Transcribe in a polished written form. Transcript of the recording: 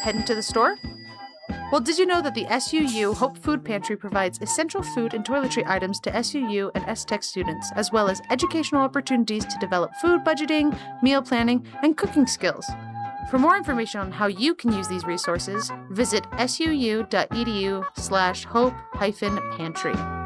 heading to the store? Well, did you know that the SUU Hope Food Pantry provides essential food and toiletry items to SUU and STech students, as well as educational opportunities to develop food budgeting, meal planning, and cooking skills. For more information on how you can use these resources, visit suu.edu/hope-pantry.